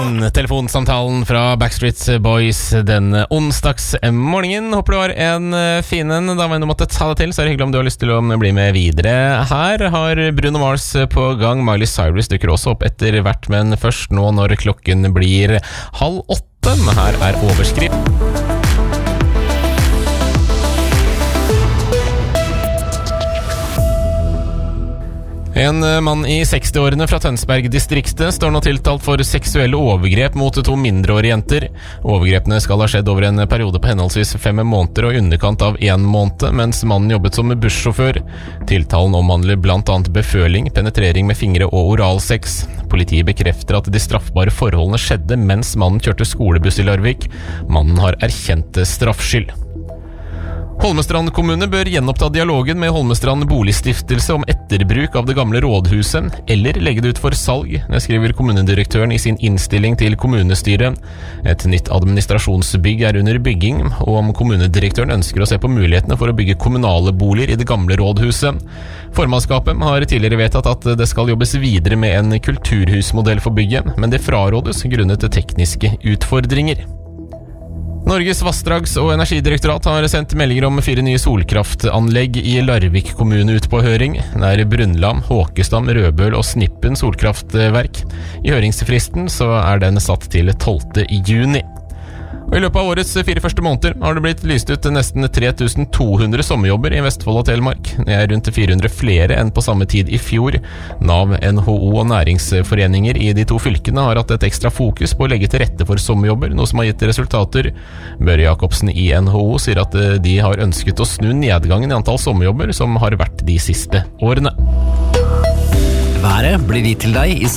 Telefonsamtalen fra Backstreet Boys den onsdagsmorgenen. Håper du har en fin en. Da mener du måtte ta det til, så er det hyggelig om du har lyst til å bli med videre. Her har Bruno Mars på gang. Miley Cyrus dukker også opp etter hvert, men først nå når klokken blir 7:30. Her er overskrift. En mann i 60-årene fra Tønsberg-distriktet står nå tiltalt for seksuelle overgrep mot 2 mindreårige jenter. Overgrepene skal ha skjedd over en periode på henholdsvis 5 måneder og underkant av 1 måned, mens mannen jobbet som bussjåfør. Tiltalen omhandler blant annet beføling, penetrering med fingre og oralsex. Politiet bekrefter at de straffbare forholdene skjedde mens mannen kjørte skolebuss i Larvik. Mannen har erkjent straffskyld. Holmestrand kommune bør gjenoppta dialogen med Holmestrand boligstiftelse om etterbruk av det gamle rådhuset, eller legge det ut for salg. Det skriver kommunedirektøren i sin innstilling til kommunestyret. Et nytt administrasjonsbygg er under bygging, og om kommunedirektøren ønsker å se på mulighetene for å bygge kommunale boliger i det gamle rådhuset. Formannskapet har tidligere vedtatt at det skal jobbes videre med en kulturhusmodell for bygget, men det frarådes grunnet tekniske utfordringer. Norges vassdrags- og energidirektorat har sendt meldinger om 4 nye solkraftanlegg i Larvik kommune ut på høring. Det er Brundtland, Håkestam, Rødbøl og Snippen solkraftverk. I høringsfristen så er den satt til 12. juni. Og i løpet av årets 4 første måneder har det blitt lyst ut nesten 3200 sommerjobber i Vestfold og Telemark. Det er rundt 400 flere enn på samme tid i fjor. NAV, NHO og næringsforeninger i de 2 fylkene har hatt et ekstra fokus på å legge til rette for sommerjobber, noe som har gitt resultater. Børre Jacobsen i NHO sier at de har ønsket å snu nedgangen i antall sommerjobber som har vært de siste årene. Været blir gitt til deg i